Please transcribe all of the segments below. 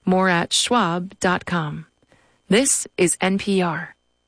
More at schwab.com. This is NPR.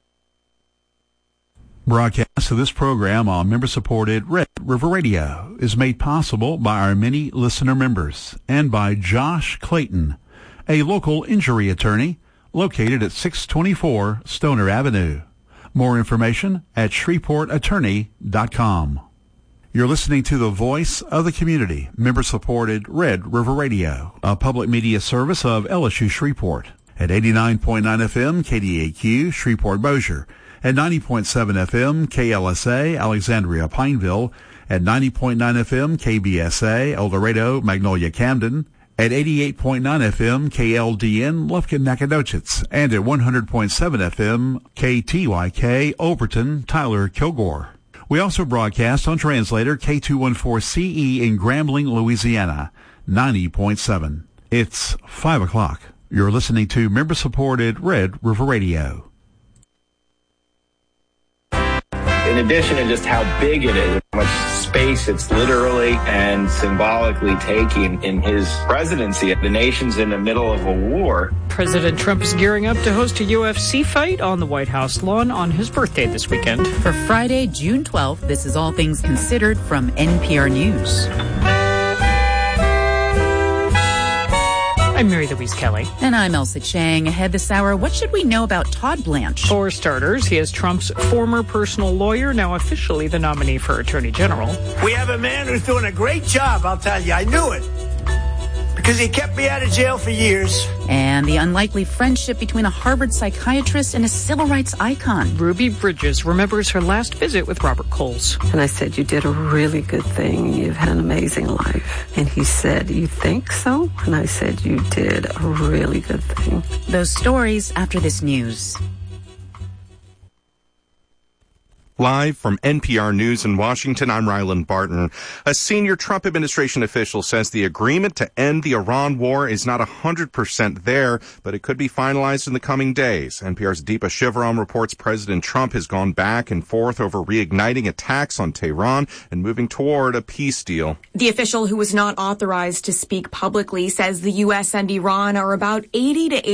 Broadcast of this program on member-supported Red River Radio is made possible by our many listener members and by Josh Clayton, a local injury attorney located at 624 Stoner Avenue. More information at shreveportattorney.com. You're listening to the voice of the community, member-supported Red River Radio, a public media service of LSU Shreveport at 89.9 FM KDAQ Shreveport-Bossier, at 90.7 FM KLSA Alexandria Pineville, at 90.9 FM KBSA El Dorado Magnolia Camden, at 88.9 FM KLDN Lufkin Nacogdoches, and at 100.7 FM KTYK Overton Tyler Kilgore. We also broadcast on translator K214CE in Grambling, Louisiana, 90.7. It's 5 o'clock. You're listening to member-supported Red River Radio. In addition to just how big it is, how much space it's literally and symbolically taking in his presidency, the nation's in the middle of a war. President Trump is gearing up to host a UFC fight on the White House lawn on his birthday this weekend. For Friday, June 12th, this is All Things Considered from NPR News. I'm Mary Louise Kelly. And I'm Elsa Chang. Ahead this hour, what should we know about Todd Blanche? For starters, he is Trump's former personal lawyer, now officially the nominee for Attorney General. We have a man who's doing a great job, I'll tell you. I knew it. Because he kept me out of jail for years. And the unlikely friendship between a Harvard psychiatrist and a civil rights icon. Ruby Bridges remembers her last visit with Robert Coles. And I said, you did a really good thing. You've had an amazing life. And he said, you think so? And I said, you did a really good thing. Those stories after this news. Live from NPR News in Washington, I'm Ryland Barton. A senior Trump administration official says the agreement to end the Iran war is not 100% there, but it could be finalized in the coming days. NPR's Deepa Shivaram reports President Trump has gone back and forth over reigniting attacks on Tehran and moving toward a peace deal. The official, who was not authorized to speak publicly, says the U.S. and Iran are about 80 to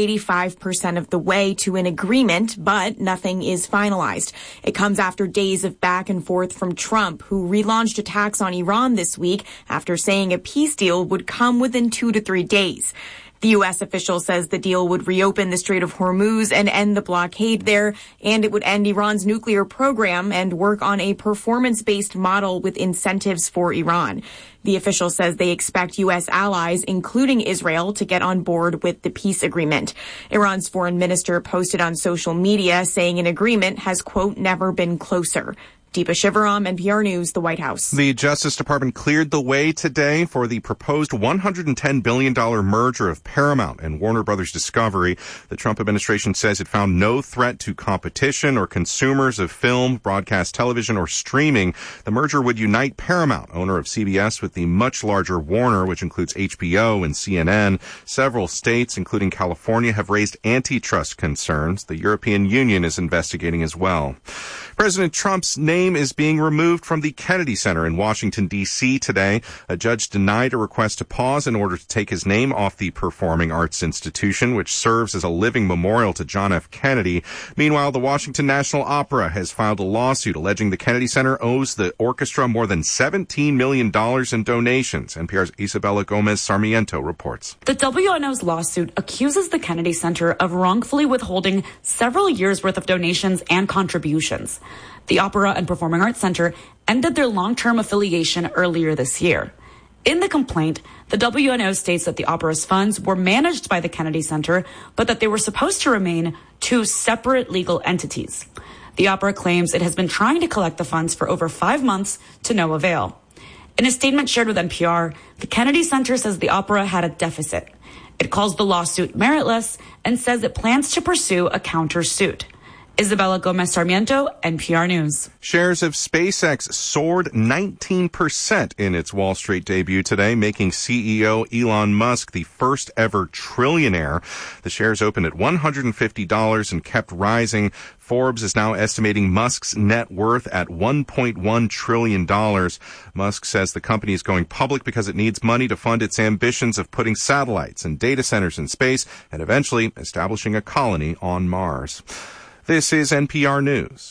85% of the way to an agreement, but nothing is finalized. It comes after days of back and forth from Trump, who relaunched attacks on Iran this week after saying a peace deal would come within 2 to 3 days. The U.S. official says the deal would reopen the Strait of Hormuz and end the blockade there, and it would end Iran's nuclear program and work on a performance-based model with incentives for Iran. The official says they expect U.S. allies, including Israel, to get on board with the peace agreement. Iran's foreign minister posted on social media saying an agreement has, quote, never been closer. Deepa Shivaram, NPR News, the White House. The Justice Department cleared the way today for the proposed $110 billion merger of Paramount and Warner Brothers Discovery. The Trump administration says it found no threat to competition or consumers of film, broadcast television, or streaming. The merger would unite Paramount, owner of CBS, with the much larger Warner, which includes HBO and CNN. Several states, including California, have raised antitrust concerns. The European Union is investigating as well. President Trump's name is being removed from the Kennedy Center in Washington, D.C. today. A judge denied a request to pause in order to take his name off the Performing Arts Institution, which serves as a living memorial to John F. Kennedy. Meanwhile, the Washington National Opera has filed a lawsuit alleging the Kennedy Center owes the orchestra more than $17 million in donations. NPR's Isabella Gomez Sarmiento reports. The WNO's lawsuit accuses the Kennedy Center of wrongfully withholding several years' worth of donations and contributions. The Opera and Performing Arts Center ended their long-term affiliation earlier this year. In the complaint, the WNO states that the opera's funds were managed by the Kennedy Center, but that they were supposed to remain two separate legal entities. The opera claims it has been trying to collect the funds for over 5 months to no avail. In a statement shared with NPR, the Kennedy Center says the opera had a deficit. It calls the lawsuit meritless and says it plans to pursue a countersuit. Isabella Gomez Sarmiento, NPR News. Shares of SpaceX soared 19% in its Wall Street debut today, making CEO Elon Musk the first ever trillionaire. The shares opened at $150 and kept rising. Forbes is now estimating Musk's net worth at $1.1 trillion. Musk says the company is going public because it needs money to fund its ambitions of putting satellites and data centers in space and eventually establishing a colony on Mars. This is NPR News.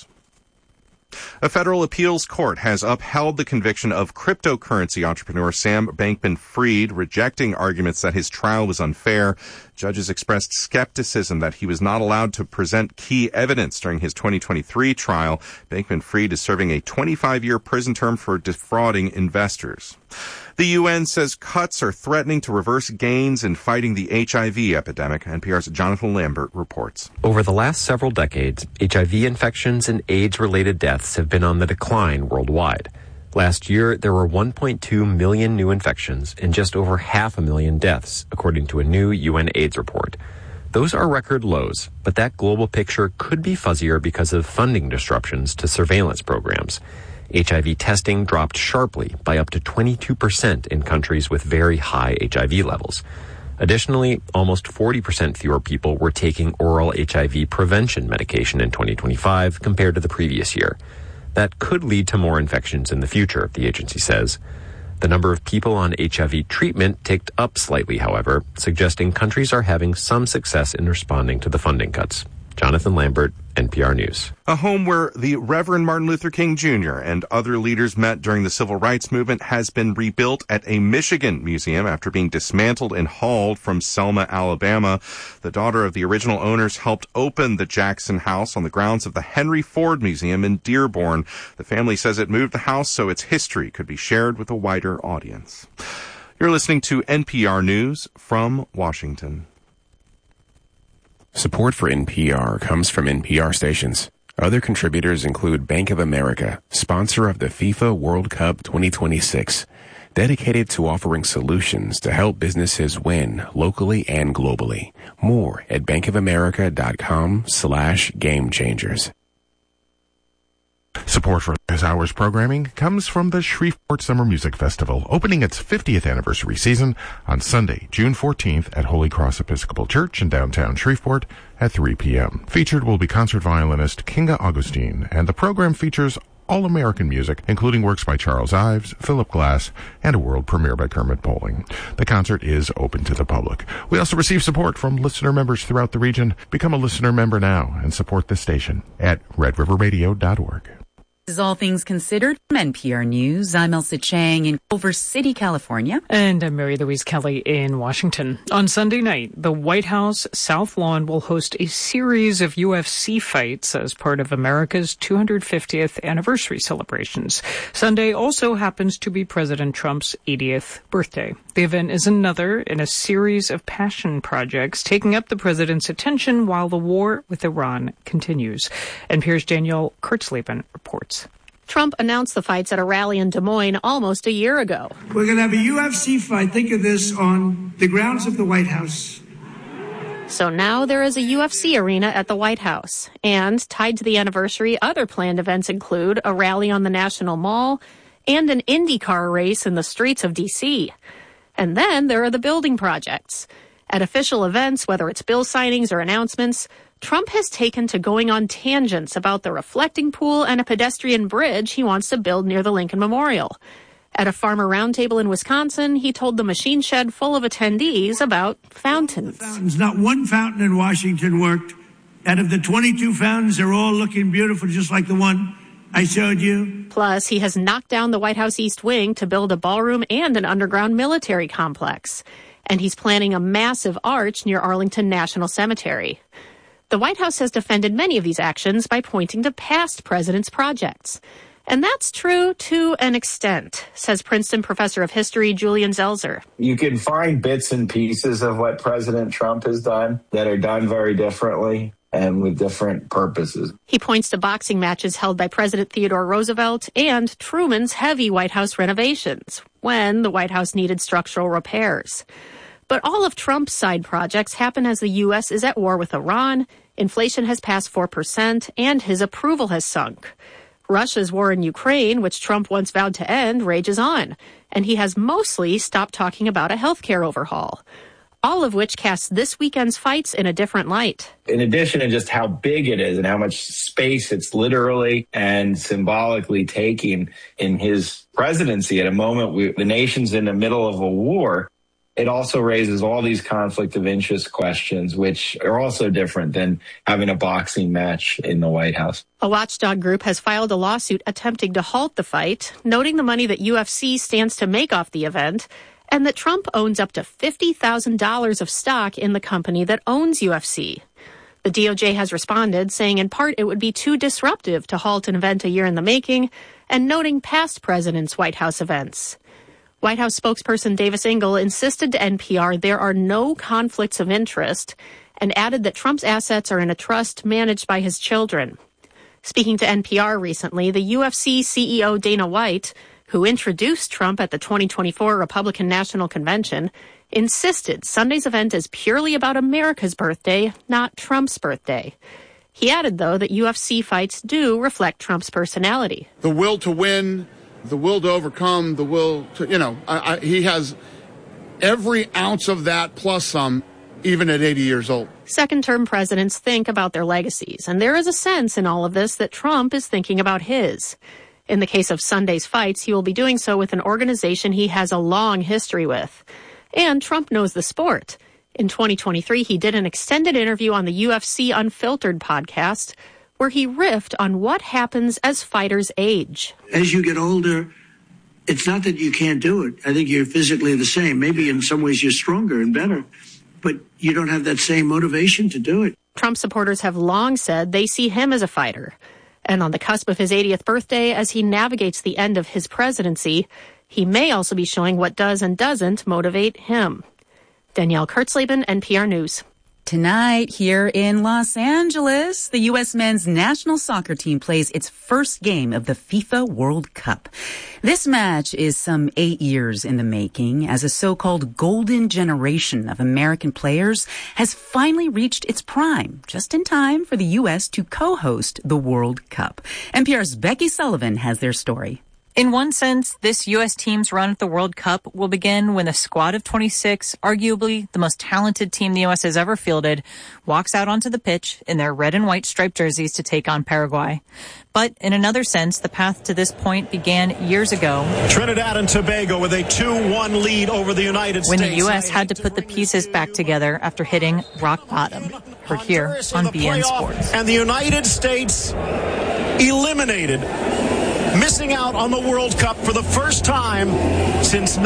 A federal appeals court has upheld the conviction of cryptocurrency entrepreneur Sam Bankman-Fried, rejecting arguments that his trial was unfair. Judges expressed skepticism that he was not allowed to present key evidence during his 2023 trial. Bankman-Fried is serving a 25-year prison term for defrauding investors. The UN says cuts are threatening to reverse gains in fighting the HIV epidemic. NPR's Jonathan Lambert reports. Over the last several decades, HIV infections and AIDS-related deaths have been on the decline worldwide. Last year, there were 1.2 million new infections and just over 500,000 deaths, according to a new UN AIDS report. Those are record lows, but that global picture could be fuzzier because of funding disruptions to surveillance programs. HIV testing dropped sharply by up to 22% in countries with very high HIV levels. Additionally, almost 40% fewer people were taking oral HIV prevention medication in 2025 compared to the previous year. That could lead to more infections in the future, the agency says. The number of people on HIV treatment ticked up slightly, however, suggesting countries are having some success in responding to the funding cuts. Jonathan Lambert, NPR News. A home where the Reverend Martin Luther King Jr. and other leaders met during the civil rights movement has been rebuilt at a Michigan museum after being dismantled and hauled from Selma, Alabama. The daughter of the original owners helped open the Jackson House on the grounds of the Henry Ford Museum in Dearborn. The family says it moved the house so its history could be shared with a wider audience. You're listening to NPR News from Washington. Support for NPR comes from NPR stations. Other contributors include Bank of America, sponsor of the FIFA World Cup 2026, dedicated to offering solutions to help businesses win locally and globally. More at bankofamerica.com/gamechangers. Support for this hour's programming comes from the Shreveport Summer Music Festival, opening its 50th anniversary season on Sunday, June 14th at Holy Cross Episcopal Church in downtown Shreveport at 3 p.m. Featured will be concert violinist Kinga Augustine, and the program features all-American music, including works by Charles Ives, Philip Glass, and a world premiere by Kermit Poling. The concert is open to the public. We also receive support from listener members throughout the region. Become a listener member now and support this station at redriverradio.org. This is All Things Considered from NPR News. I'm Elsa Chang in Culver City, California. And I'm Mary Louise Kelly in Washington. On Sunday night, the White House South Lawn will host a series of UFC fights as part of America's 250th anniversary celebrations. Sunday also happens to be President Trump's 80th birthday. The event is another in a series of passion projects taking up the president's attention while the war with Iran continues. NPR's Danielle Kurtzleben reports. Trump announced the fights at a rally in Des Moines almost a year ago. We're going to have a UFC fight, think of this, on the grounds of the White House. So now there is a UFC arena at the White House. And tied to the anniversary, other planned events include a rally on the National Mall and an IndyCar race in the streets of D.C. And then there are the building projects. At official events, whether it's bill signings or announcements, Trump has taken to going on tangents about the reflecting pool and a pedestrian bridge he wants to build near the Lincoln Memorial. At a farmer roundtable in Wisconsin, he told the machine shed full of attendees about fountains. Not one fountain in Washington worked. Out of the 22 fountains, they're all looking beautiful, just like the one I showed you. Plus, he has knocked down the White House East Wing to build a ballroom and an underground military complex. And he's planning a massive arch near Arlington National Cemetery. The White House has defended many of these actions by pointing to past presidents' projects. And that's true to an extent, says Princeton professor of history Julian Zelzer. You can find bits and pieces of what President Trump has done that are done very differently and with different purposes. He points to boxing matches held by President Theodore Roosevelt and Truman's heavy White House renovations when the White House needed structural repairs. But all of Trump's side projects happen as the U.S. is at war with Iran Inflation has passed 4%, and his approval has sunk. Russia's war in Ukraine, which Trump once vowed to end, rages on, and he has mostly stopped talking about a healthcare overhaul. All of which casts this weekend's fights in a different light. In addition to just how big it is and how much space it's literally and symbolically taking in his presidency at a moment the nation's in the middle of a war, it also raises all these conflict of interest questions, which are also different than having a boxing match in the White House. A watchdog group has filed a lawsuit attempting to halt the fight, noting the money that UFC stands to make off the event, and that Trump owns up to $50,000 of stock in the company that owns UFC. The DOJ has responded, saying in part it would be too disruptive to halt an event a year in the making, and noting past presidents' White House events. White House spokesperson Davis Ingle insisted to NPR there are no conflicts of interest, and added that Trump's assets are in a trust managed by his children. Speaking to NPR recently, the UFC CEO Dana White, who introduced Trump at the 2024 Republican National Convention, insisted Sunday's event is purely about America's birthday, not Trump's birthday. He added, though, that UFC fights do reflect Trump's personality. The will to win, the will to overcome, the will to, he has every ounce of that plus some, even at 80 years old. Second-term presidents think about their legacies, and there is a sense in all of this that Trump is thinking about his. In the case of Sunday's fights, he will be doing so with an organization he has a long history with. And Trump knows the sport. In 2023, he did an extended interview on the UFC Unfiltered podcast where he riffed on what happens as fighters age. As you get older, it's not that you can't do it. I think you're physically the same. Maybe in some ways you're stronger and better, but you don't have that same motivation to do it. Trump supporters have long said they see him as a fighter. And on the cusp of his 80th birthday, as he navigates the end of his presidency, he may also be showing what does and doesn't motivate him. Danielle Kurtzleben, NPR News. Tonight, here in Los Angeles, the U.S. men's national soccer team plays its first game of the FIFA World Cup. This match is some 8 years in the making, as a so-called golden generation of American players has finally reached its prime, just in time for the U.S. to co-host the World Cup. NPR's Becky Sullivan has their story. In one sense, this U.S. team's run at the World Cup will begin when a squad of 26, arguably the most talented team the U.S. has ever fielded, walks out onto the pitch in their red and white striped jerseys to take on Paraguay. But in another sense, the path to this point began years ago. Trinidad and Tobago with a 2-1 lead over the United States. When the U.S. had to put the pieces back together after hitting rock bottom. We're here on BN Sports. And the United States eliminated, missing out on the World Cup for the first time since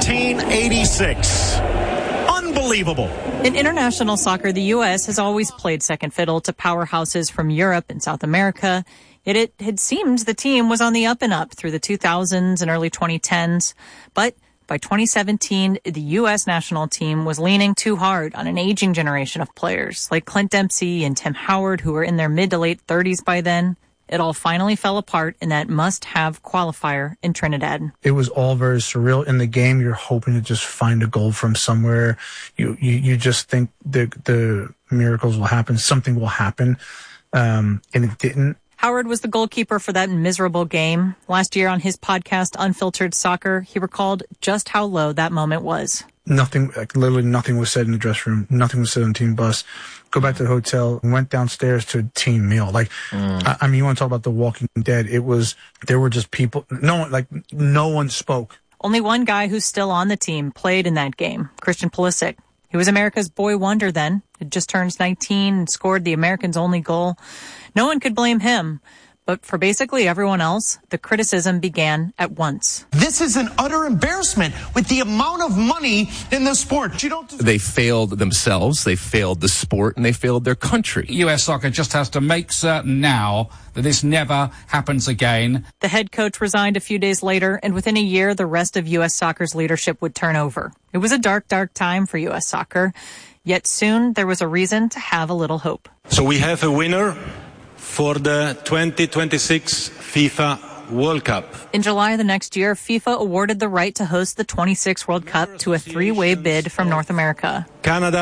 1986. Unbelievable. In international soccer, the U.S. has always played second fiddle to powerhouses from Europe and South America. Yet it had seemed the team was on the up and up through the 2000s and early 2010s. But by 2017, the U.S. national team was leaning too hard on an aging generation of players like Clint Dempsey and Tim Howard, who were in their mid to late 30s by then. It all finally fell apart in that must-have qualifier in Trinidad. It was all very surreal. In the game, you're hoping to just find a goal from somewhere. You just think the miracles will happen. Something will happen, and it didn't. Howard was the goalkeeper for that miserable game. Last year on his podcast, Unfiltered Soccer, he recalled just how low that moment was. Literally nothing was said in the dressing room. Nothing was said on the team bus. Go back to the hotel, went downstairs to a team meal. I mean, you want to talk about The Walking Dead? There were just people, no one spoke. Only one guy who's still on the team played in that game, Christian Pulisic. He was America's boy wonder then. Had just turned 19 and scored the Americans' only goal. No one could blame him. But for basically everyone else, the criticism began at once. This is an utter embarrassment with the amount of money in the sport. They failed themselves, they failed the sport, and they failed their country. U.S. soccer just has to make certain now that this never happens again. The head coach resigned a few days later, and within a year, the rest of U.S. soccer's leadership would turn over. It was a dark, dark time for U.S. soccer. Yet soon, there was a reason to have a little hope. So we have a winner for the 2026 FIFA World Cup. In July of the next year, FIFA awarded the right to host the 26 World Cup to a three-way bid from North America. Canada,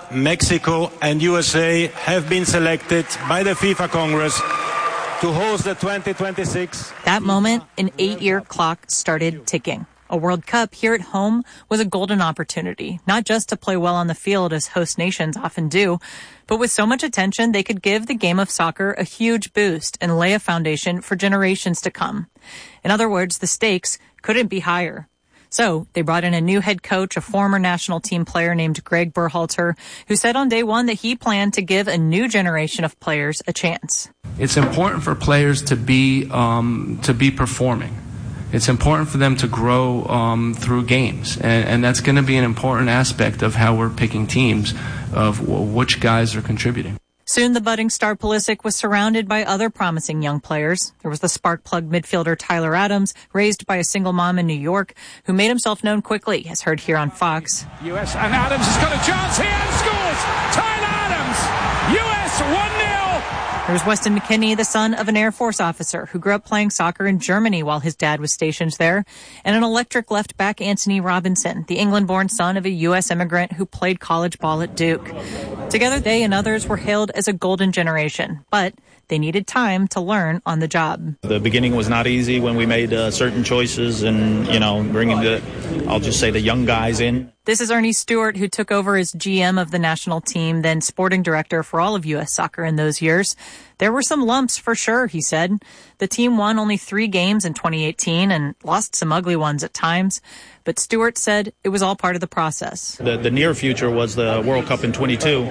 Mexico, and USA have been selected by the FIFA Congress to host the 2026. That moment, an 8-year clock started ticking. A World Cup here at home was a golden opportunity, not just to play well on the field as host nations often do, but with so much attention, they could give the game of soccer a huge boost and lay a foundation for generations to come. In other words, the stakes couldn't be higher. So they brought in a new head coach, a former national team player named Greg Berhalter, who said on day one that he planned to give a new generation of players a chance. It's important for players to be performing. It's important for them to grow through games, and that's going to be an important aspect of how we're picking teams, of which guys are contributing. Soon the budding star Pulisic was surrounded by other promising young players. There was the spark plug midfielder Tyler Adams, raised by a single mom in New York, who made himself known quickly, as heard here on Fox. US and Adams has got a chance here and scores! Tyler Adams! US 1-0! There's Weston McKennie, the son of an Air Force officer who grew up playing soccer in Germany while his dad was stationed there, and an electric left back Anthony Robinson, the England-born son of a U.S. immigrant who played college ball at Duke. Together, they and others were hailed as a golden generation, but they needed time to learn on the job. The beginning was not easy when we made certain choices and, bringing the young guys in. This is Ernie Stewart, who took over as GM of the national team, then sporting director for all of U.S. soccer in those years. There were some lumps for sure, he said. The team won only 3 games in 2018 and lost some ugly ones at times. But Stewart said it was all part of the process. The near future was the World Cup in 22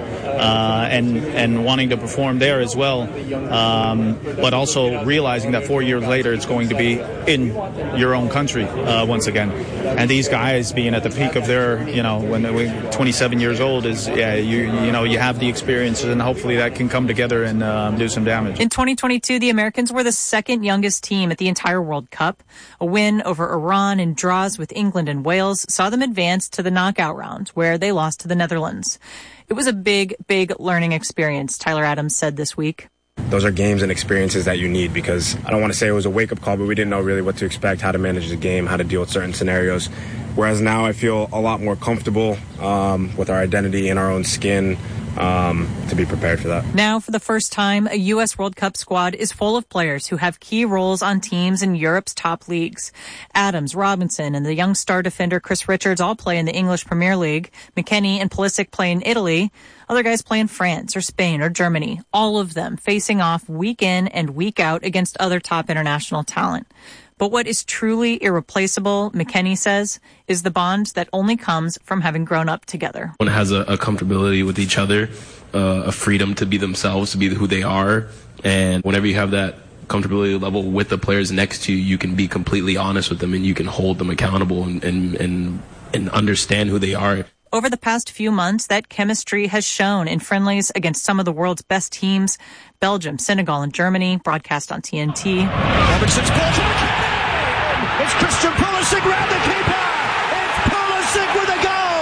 and wanting to perform there as well. But also realizing that 4 years later it's going to be in your own country once again. And these guys being at the peak of their, when they're 27 years old is, you have the experience, and hopefully that can come together and do some damage. In 2022, the Americans were the second youngest team at the entire World Cup. A win over Iran and draws with England and Wales saw them advance to the knockout round, where they lost to the Netherlands. It was a big, big learning experience, Tyler Adams said this week. Those are games and experiences that you need, because I don't want to say it was a wake-up call, but we didn't know really what to expect, how to manage the game, how to deal with certain scenarios. Whereas now I feel a lot more comfortable with our identity in our own skin to be prepared for that. Now, for the first time, a U.S. World Cup squad is full of players who have key roles on teams in Europe's top leagues. Adams, Robinson, and the young star defender Chris Richards all play in the English Premier League. McKennie and Pulisic play in Italy. Other guys play in France or Spain or Germany, all of them facing off week in and week out against other top international talent. But what is truly irreplaceable, McKennie says, is the bond that only comes from having grown up together. One has a comfortability with each other, a freedom to be themselves, to be who they are. And whenever you have that comfortability level with the players next to you, you can be completely honest with them and you can hold them accountable and understand who they are. Over the past few months, that chemistry has shown in friendlies against some of the world's best teams, Belgium, Senegal, and Germany, broadcast on TNT. Robinson's ball to McKennie! It's Christian Pulisic round the keeper! It's Pulisic with a goal!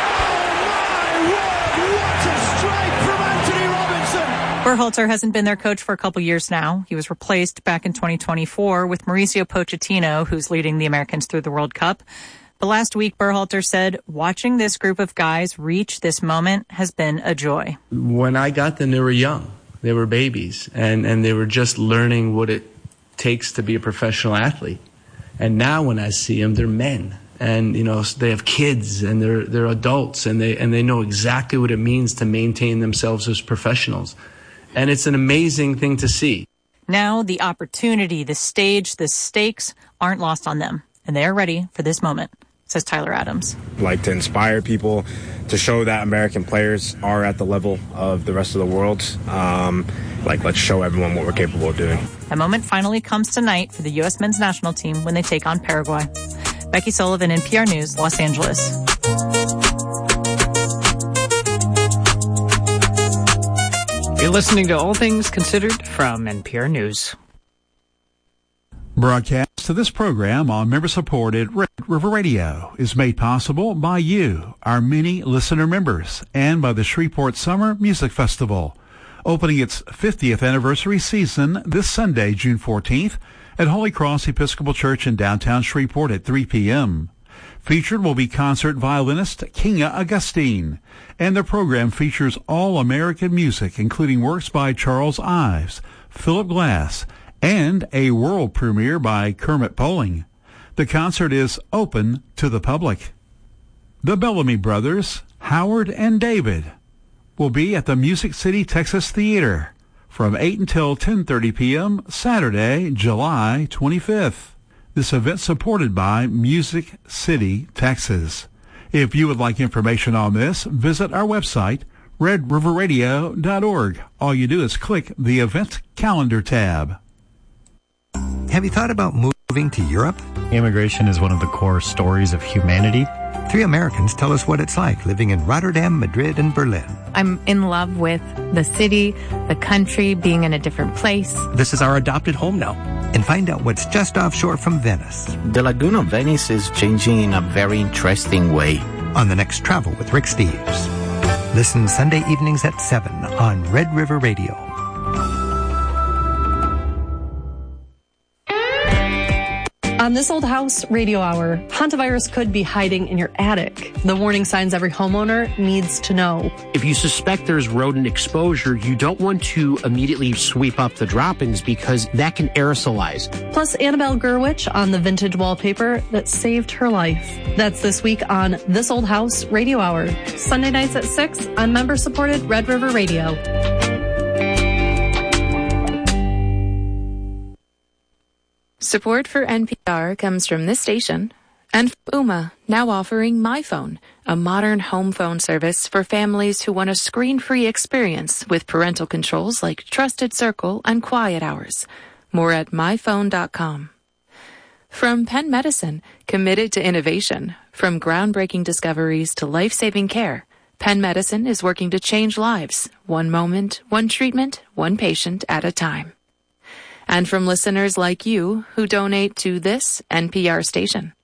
Oh my word, what a strike from Anthony Robinson! Berhalter hasn't been their coach for a couple years now. He was replaced back in 2024 with Mauricio Pochettino, who's leading the Americans through the World Cup. But last week, Berhalter said, watching this group of guys reach this moment has been a joy. When I got them, they were young. They were babies, and they were just learning what it takes to be a professional athlete. And now when I see them, they're men. And, they have kids, and they're adults, and they know exactly what it means to maintain themselves as professionals. And it's an amazing thing to see. Now the opportunity, the stage, the stakes aren't lost on them, and they are ready for this moment, says Tyler Adams. Like to inspire people to show that American players are at the level of the rest of the world. Let's show everyone what we're capable of doing. That moment finally comes tonight for the U.S. men's national team when they take on Paraguay. Becky Sullivan, NPR News, Los Angeles. You're listening to All Things Considered from NPR News. Broadcast to this program on member-supported Red River Radio is made possible by you, our many listener members, and by the Shreveport Summer Music Festival, opening its 50th anniversary season this Sunday, June 14th, at Holy Cross Episcopal Church in downtown Shreveport at 3 p.m. Featured will be concert violinist Kinga Augustine, and the program features all American music, including works by Charles Ives, Philip Glass, and a world premiere by Kermit Poling. The concert is open to the public. The Bellamy Brothers, Howard and David, will be at the Music City, Texas Theater from 8 until 10:30 p.m. Saturday, July 25th. This event supported by Music City, Texas. If you would like information on this, visit our website, redriverradio.org. All you do is click the event calendar tab. Have you thought about moving to Europe? Immigration is one of the core stories of humanity. 3 Americans tell us what it's like living in Rotterdam, Madrid, and Berlin. I'm in love with the city, the country, being in a different place. This is our adopted home now. And find out what's just offshore from Venice. The Lagoon of Venice is changing in a very interesting way. On the next Travel with Rick Steves. Listen Sunday evenings at 7 on Red River Radio. On This Old House Radio Hour, hantavirus could be hiding in your attic. The warning signs every homeowner needs to know. If you suspect there's rodent exposure, you don't want to immediately sweep up the droppings because that can aerosolize. Plus, Annabelle Gurwitch on the vintage wallpaper that saved her life. That's this week on This Old House Radio Hour. Sunday nights at 6 on member-supported Red River Radio. Support for NPR comes from this station and Ooma, now offering My Phone, a modern home phone service for families who want a screen-free experience with parental controls like Trusted Circle and Quiet Hours. More at myphone.com. From Penn Medicine, committed to innovation, from groundbreaking discoveries to life-saving care, Penn Medicine is working to change lives, one moment, one treatment, one patient at a time. And from listeners like you who donate to this NPR station.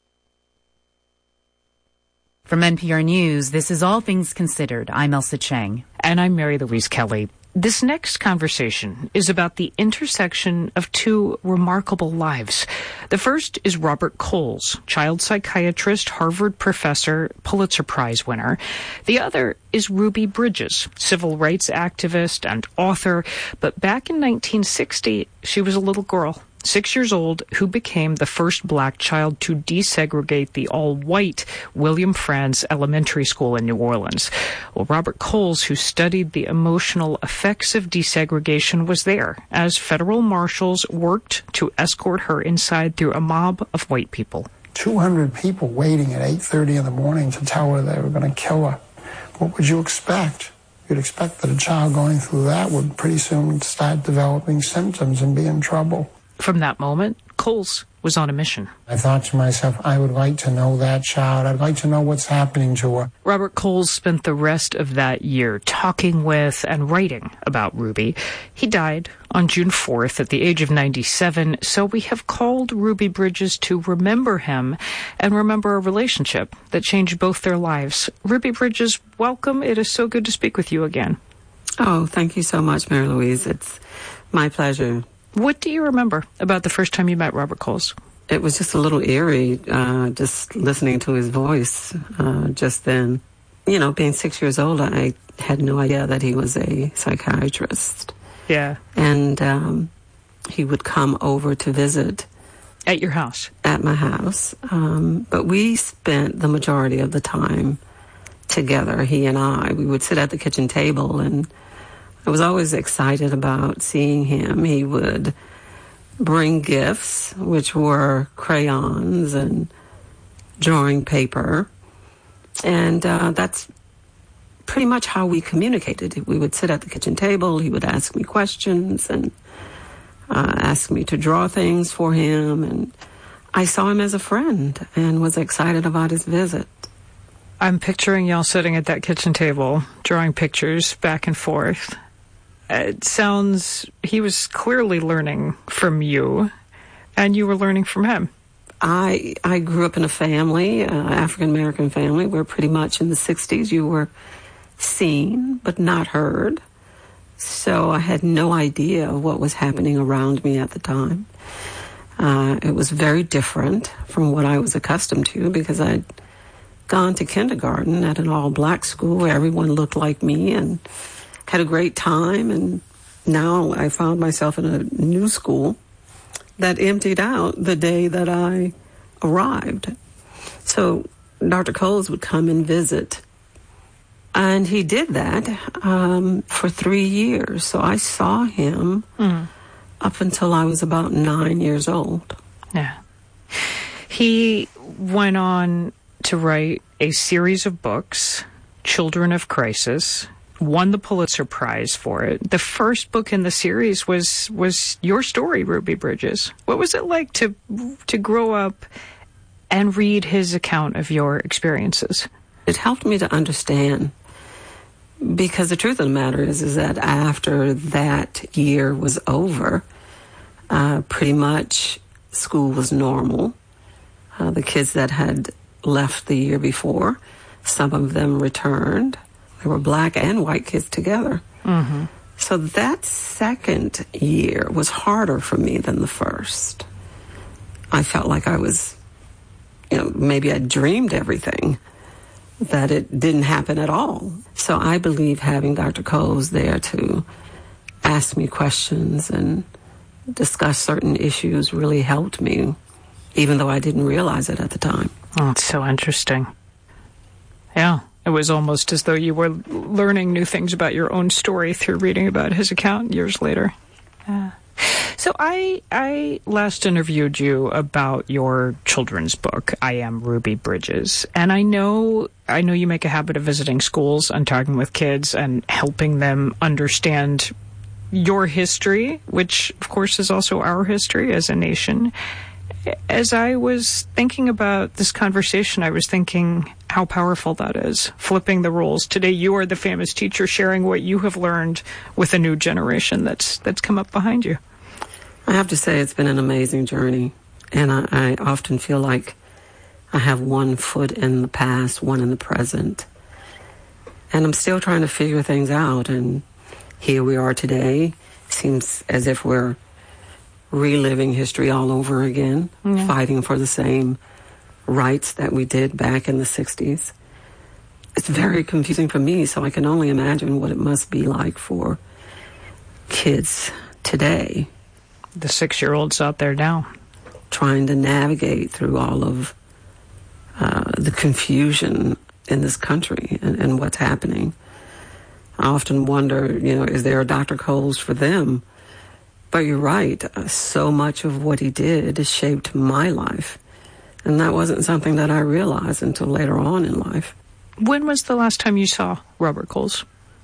From NPR News, this is All Things Considered. I'm Elsa Chang. And I'm Mary Louise Kelly. This next conversation is about the intersection of 2 remarkable lives. The first is Robert Coles, child psychiatrist, Harvard professor, Pulitzer Prize winner. The other is Ruby Bridges, civil rights activist and author. But back in 1960, she was a little girl, 6 years old, who became the first black child to desegregate the all-white William Frantz Elementary School in New Orleans. Well, Robert Coles, who studied the emotional effects of desegregation, was there as federal marshals worked to escort her inside through a mob of white people. 200 people waiting at 8:30 in the morning to tell her they were going to kill her. What would you expect? You'd expect that a child going through that would pretty soon start developing symptoms and be in trouble. From that moment, Coles was on a mission. I thought to myself, I would like to know that child. I'd like to know what's happening to her. Robert Coles spent the rest of that year talking with and writing about Ruby. He died on June 4th at the age of 97, so we have called Ruby Bridges to remember him and remember a relationship that changed both their lives. Ruby Bridges, welcome. It is so good to speak with you again. Oh, thank you so much, Mary Louise. It's my pleasure. What do you remember about the first time you met Robert Coles? It was just a little eerie, just listening to his voice just then. You know, being 6 years old, I had no idea that he was a psychiatrist. Yeah. And he would come over to visit. At your house? At my house. But we spent the majority of the time together, he and I. We would sit at the kitchen table, and I was always excited about seeing him. He would bring gifts, which were crayons and drawing paper. And that's pretty much how we communicated. We would sit at the kitchen table. He would ask me questions and ask me to draw things for him. And I saw him as a friend and was excited about his visit. I'm picturing y'all sitting at that kitchen table, drawing pictures back and forth. It sounds he was clearly learning from you, and you were learning from him. I grew up in a family, African-American family, where pretty much in the 60s you were seen but not heard. So I had no idea what was happening around me at the time. It was very different from what I was accustomed to because I'd gone to kindergarten at an all-black school where everyone looked like me and had a great time. And now I found myself in a new school that emptied out the day that I arrived. So Dr. Coles would come and visit. And he did that for 3 years. So I saw him up until I was about 9 years old. Yeah. He went on to write a series of books, Children of Crisis, won the Pulitzer Prize for it. The first book in the series was your story, Ruby Bridges. What was it like to grow up and read his account of your experiences? It helped me to understand, because the truth of the matter is that after that year was over, pretty much school was normal. The kids that had left the year before, some of them returned. There were black and white kids together. Mm-hmm. So that second year was harder for me than the first. I felt like I was, maybe I dreamed everything, that it didn't happen at all. So I believe having Dr. Coles there to ask me questions and discuss certain issues really helped me, even though I didn't realize it at the time. Oh, it's so interesting. Yeah, it was almost as though you were learning new things about your own story through reading about his account years later. Yeah. So I last interviewed you about your children's book, I Am Ruby Bridges. And I know you make a habit of visiting schools and talking with kids and helping them understand your history, which, of course, is also our history as a nation. As I was thinking about this conversation, I was thinking how powerful that is, flipping the roles. Today, you are the famous teacher sharing what you have learned with a new generation that's come up behind you. I have to say it's been an amazing journey, and I often feel like I have one foot in the past, one in the present, and I'm still trying to figure things out, and here we are today. Seems as if we're reliving history all over again, fighting for the same rights that we did back in the 60s. It's very confusing for me, so I can only imagine what it must be like for kids today. The 6-year-olds out there now. Trying to navigate through all of the confusion in this country and what's happening. I often wonder, is there a Dr. Coles for them? But you're right. So much of what he did has shaped my life. And that wasn't something that I realized until later on in life. When was the last time you saw Robert Coles?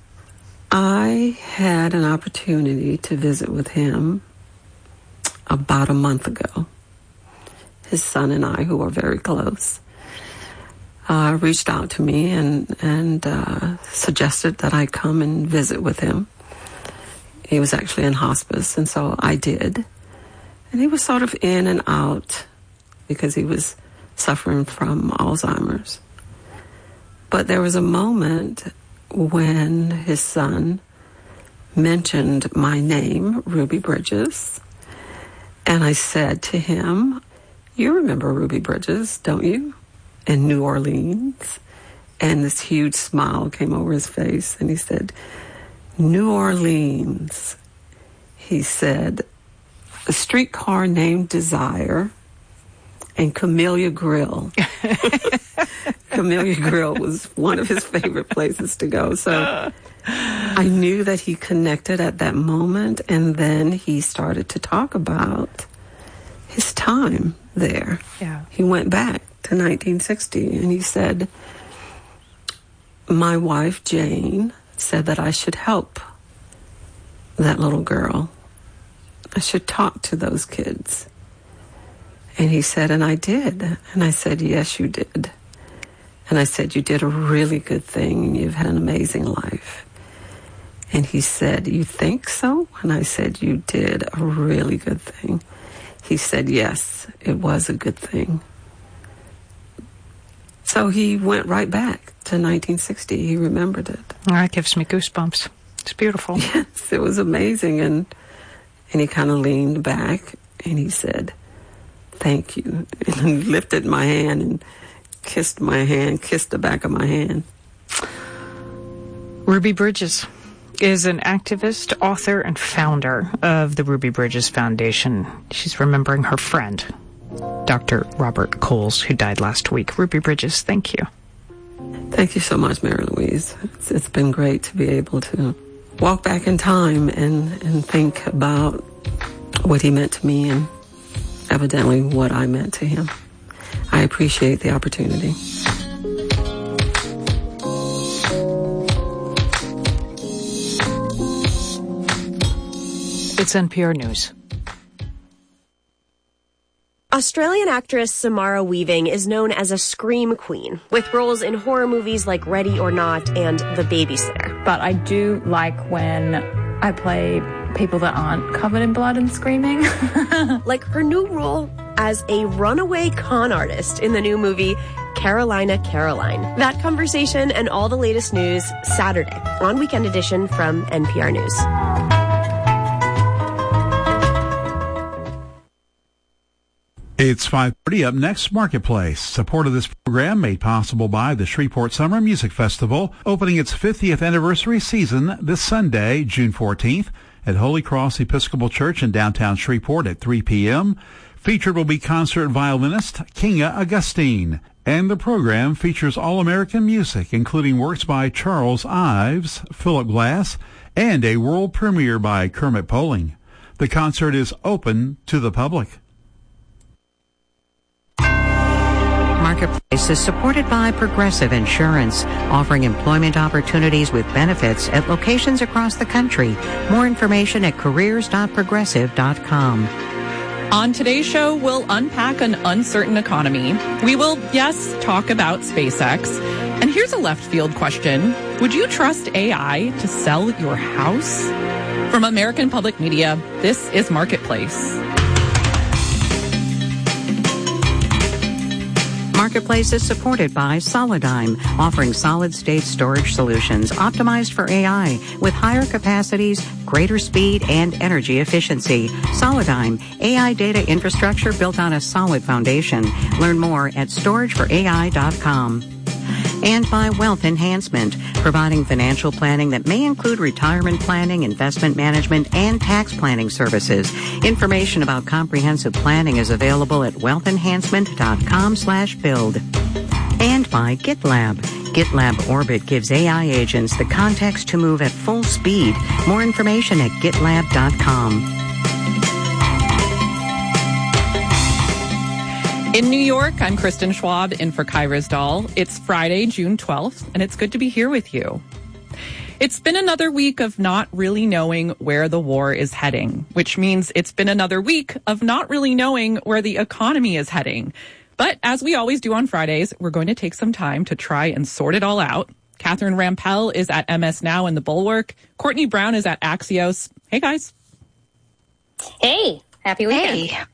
I had an opportunity to visit with him about a month ago. His son and I, who are very close, reached out to me and suggested that I come and visit with him. He was actually in hospice, and so I did. And he was sort of in and out because he was suffering from Alzheimer's. But there was a moment when his son mentioned my name, Ruby Bridges, and I said to him, "You remember Ruby Bridges, don't you? In New Orleans?" And this huge smile came over his face, and he said, "New Orleans," he said, "a streetcar named Desire and Camellia Grill." Camellia Grill was one of his favorite places to go. So I knew that he connected at that moment, and then he started to talk about his time there. Yeah. He went back to 1960, and he said, "My wife, Jane, said that I should help that little girl. I should talk to those kids." And he said, "And I did." And I said, "Yes, you did." And I said, "You did a really good thing, and you've had an amazing life." And he said, "You think so?" And I said, "You did a really good thing." He said, "Yes, it was a good thing." So he went right back to 1960. He remembered it. That gives me goosebumps. It's beautiful. Yes, it was amazing. And he kind of leaned back and he said, "Thank you." And he lifted my hand and kissed my hand, kissed the back of my hand. Ruby Bridges is an activist, author, and founder of the Ruby Bridges Foundation. She's remembering her friend, Dr. Robert Coles, who died last week. Ruby Bridges, thank you. Thank you so much, Mary Louise. It's been great to be able to walk back in time and think about what he meant to me and evidently what I meant to him. I appreciate the opportunity. It's NPR News. Australian actress Samara Weaving is known as a scream queen, with roles in horror movies like Ready or Not and The Babysitter. But I do like when I play people that aren't covered in blood and screaming. Like her new role as a runaway con artist in the new movie Carolina Caroline. That conversation and all the latest news Saturday on Weekend Edition from NPR News. It's 5:30. Up next, Marketplace. Support of this program made possible by the Shreveport Summer Music Festival, opening its 50th anniversary season this Sunday, June 14th, at Holy Cross Episcopal Church in downtown Shreveport at 3 p.m. Featured will be concert violinist Kinga Augustine. And the program features all-American music, including works by Charles Ives, Philip Glass, and a world premiere by Kermit Poling. The concert is open to the public. Marketplace is supported by Progressive Insurance, offering employment opportunities with benefits at locations across the country. More information at careers.progressive.com. On today's show, we'll unpack an uncertain economy. We will, yes, talk about SpaceX. And here's a left field question. Would you trust AI to sell your house? From American Public Media, this is Marketplace. Marketplace is supported by Solidigm, offering solid-state storage solutions optimized for AI with higher capacities, greater speed, and energy efficiency. Solidigm, AI data infrastructure built on a solid foundation. Learn more at storageforai.com. And by Wealth Enhancement, providing financial planning that may include retirement planning, investment management, and tax planning services. Information about comprehensive planning is available at wealthenhancement.com/build. And by GitLab. GitLab Orbit gives AI agents the context to move at full speed. More information at gitlab.com. In New York, I'm Kristen Schwab in for Kai Rizdal. It's Friday, June 12th, and it's good to be here with you. It's been another week of not really knowing where the war is heading, which means it's been another week of not really knowing where the economy is heading. But as we always do on Fridays, we're going to take some time to try and sort it all out. Catherine Rampell is at MS Now in the Bulwark. Courtney Brown is at Axios. Hey, guys. Hey, happy weekend. Hey.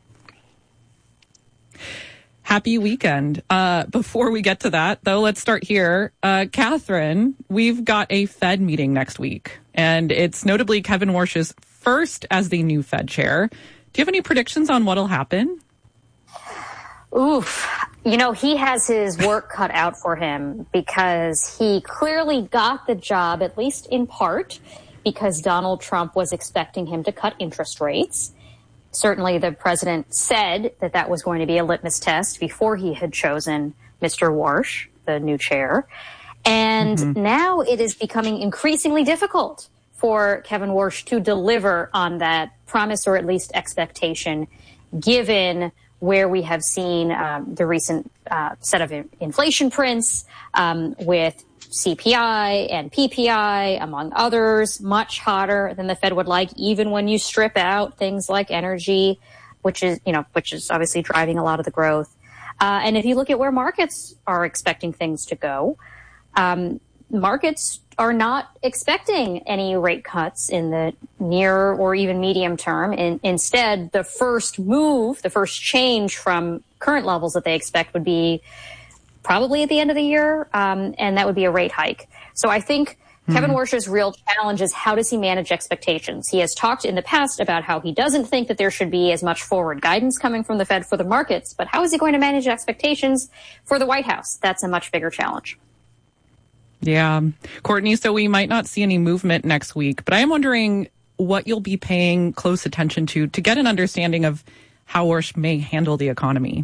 Happy weekend. Before we get to that, though, let's start here. Catherine, we've got a Fed meeting next week, and it's notably Kevin Warsh's first as the new Fed chair. Do you have any predictions on what'll happen? Oof. You know, he has his work cut out for him because he clearly got the job, at least in part, because Donald Trump was expecting him to cut interest rates. Certainly, the president said that that was going to be a litmus test before he had chosen Mr. Warsh, the new chair. And now it is becoming increasingly difficult for Kevin Warsh to deliver on that promise or at least expectation, given where we have seen the recent set of inflation prints with CPI and PPI, among others, much hotter than the Fed would like, even when you strip out things like energy, which is obviously driving a lot of the growth. And if you look at where markets are expecting things to go, markets are not expecting any rate cuts in the near or even medium term. Instead, the first change from current levels that they expect would be probably at the end of the year, and that would be a rate hike. So I think Kevin Warsh's real challenge is how does he manage expectations? He has talked in the past about how he doesn't think that there should be as much forward guidance coming from the Fed for the markets, but how is he going to manage expectations for the White House? That's a much bigger challenge. Yeah. Courtney, so we might not see any movement next week, but I am wondering what you'll be paying close attention to get an understanding of how Warsh may handle the economy.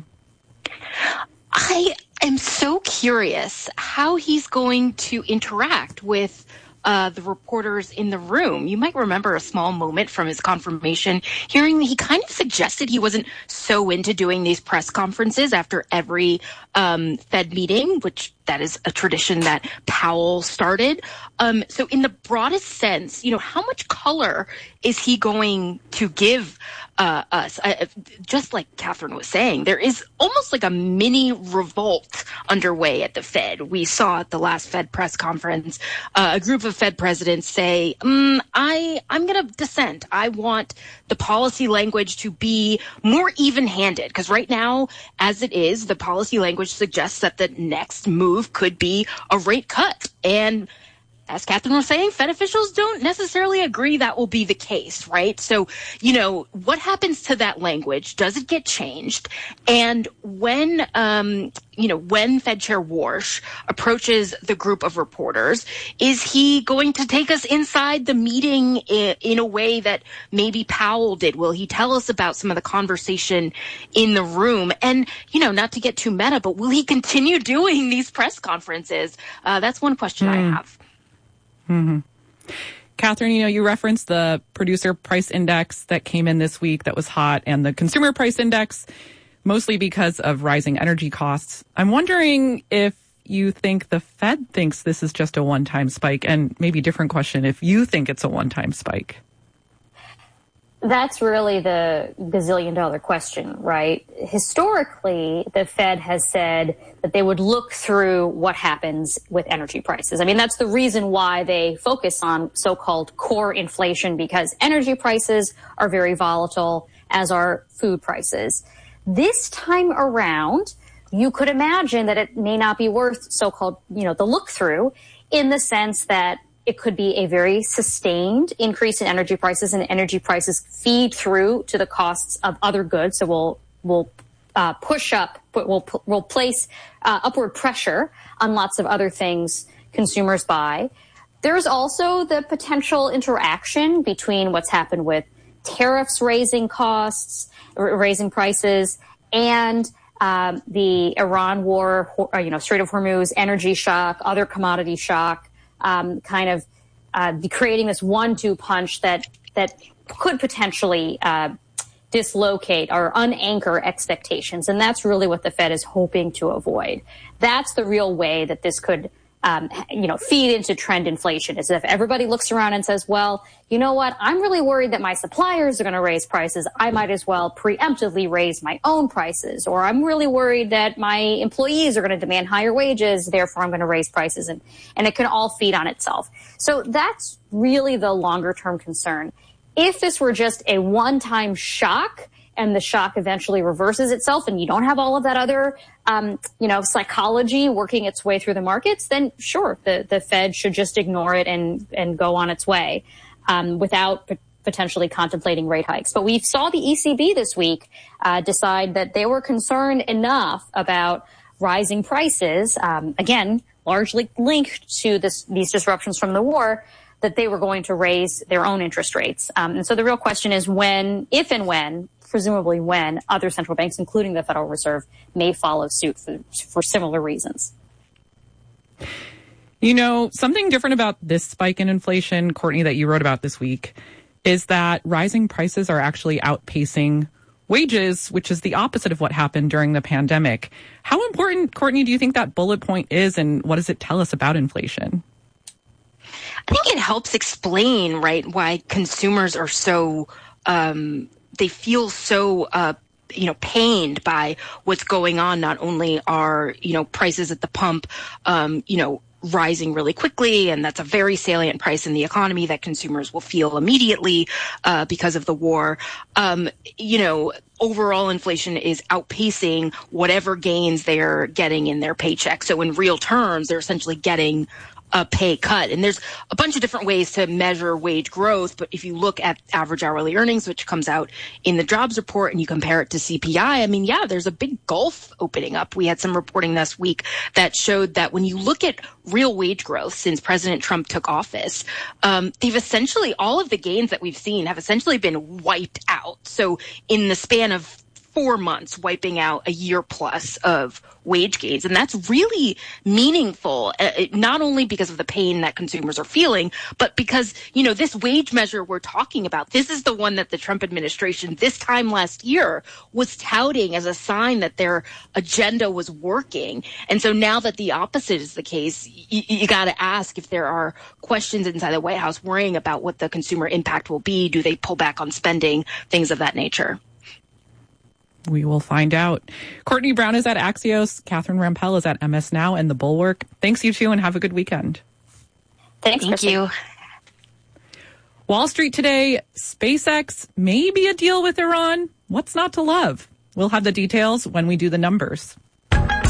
I am so curious how he's going to interact with the reporters in the room. You might remember a small moment from his confirmation hearing. He kind of suggested he wasn't so into doing these press conferences after every Fed meeting, which that is a tradition that Powell started. So in the broadest sense, how much color is he going to give us? Just like Catherine was saying, there is almost like a mini revolt underway at the Fed. We saw at the last Fed press conference, a group of Fed presidents say, I'm going to dissent. I want the policy language to be more even-handed, because right now, as it is, the policy language suggests that the next move could be a rate cut. And as Catherine was saying, Fed officials don't necessarily agree that will be the case, right? So, what happens to that language? Does it get changed? And when Fed Chair Warsh approaches the group of reporters, is he going to take us inside the meeting in a way that maybe Powell did? Will he tell us about some of the conversation in the room? And, not to get too meta, but will he continue doing these press conferences? That's one question I have. Mm-hmm. Catherine, you referenced the producer price index that came in this week that was hot, and the consumer price index, mostly because of rising energy costs. I'm wondering if you think the Fed thinks this is just a one-time spike, and maybe different question, if you think it's a one-time spike. That's really the gazillion-dollar question, right? Historically, the Fed has said that they would look through what happens with energy prices. I mean, that's the reason why they focus on so-called core inflation, because energy prices are very volatile, as are food prices. This time around, you could imagine that it may not be worth so-called, the look-through, in the sense that it could be a very sustained increase in energy prices, and energy prices feed through to the costs of other goods. So we'll place upward pressure on lots of other things consumers buy. There's also the potential interaction between what's happened with tariffs raising costs, raising prices, and the Iran war, Strait of Hormuz, energy shock, other commodity shock. Be creating this 1-2 punch that could potentially dislocate or unanchor expectations. And that's really what the Fed is hoping to avoid. That's the real way that this could, feed into trend inflation, is if everybody looks around and says, well, you know what? I'm really worried that my suppliers are going to raise prices. I might as well preemptively raise my own prices. Or I'm really worried that my employees are going to demand higher wages. Therefore, I'm going to raise prices. And it can all feed on itself. So that's really the longer term concern. If this were just a one-time shock, and the shock eventually reverses itself, and you don't have all of that other, psychology working its way through the markets, then sure, the Fed should just ignore it and go on its way, without potentially contemplating rate hikes. But we saw the ECB this week decide that they were concerned enough about rising prices, again, largely linked to these disruptions from the war, that they were going to raise their own interest rates. And so the real question is if and when, presumably when, other central banks, including the Federal Reserve, may follow suit for similar reasons. Something different about this spike in inflation, Courtney, that you wrote about this week, is that rising prices are actually outpacing wages, which is the opposite of what happened during the pandemic. How important, Courtney, do you think that bullet point is, and what does it tell us about inflation? I think it helps explain, right, why consumers are so, they feel so, pained by what's going on. Not only are, prices at the pump, rising really quickly, and that's a very salient price in the economy that consumers will feel immediately because of the war. Overall inflation is outpacing whatever gains they're getting in their paycheck. So in real terms, they're essentially getting a pay cut. And there's a bunch of different ways to measure wage growth. But if you look at average hourly earnings, which comes out in the jobs report, and you compare it to CPI, I mean, yeah, there's a big gulf opening up. We had some reporting this week that showed that when you look at real wage growth since President Trump took office, they've essentially, all of the gains that we've seen have essentially been wiped out. So in the span of 4 months, wiping out a year plus of wage gains. And that's really meaningful, not only because of the pain that consumers are feeling, but because, this wage measure we're talking about, this is the one that the Trump administration this time last year was touting as a sign that their agenda was working. And so now that the opposite is the case, you got to ask if there are questions inside the White House worrying about what the consumer impact will be. Do they pull back on spending, things of that nature? We will find out. Courtney Brown is at Axios. Catherine Rampell is at MS Now and The Bulwark. Thanks, you two, and have a good weekend. Thank you. Wall Street today, SpaceX, maybe a deal with Iran. What's not to love? We'll have the details when we do the numbers.